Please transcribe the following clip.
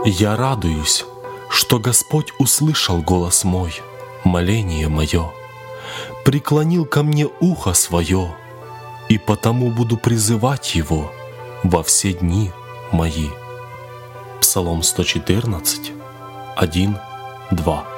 Я радуюсь, что Господь услышал голос мой, моление мое, преклонил ко мне ухо свое, и потому буду призывать Его во все дни мои. Псалом 114, 1, 2.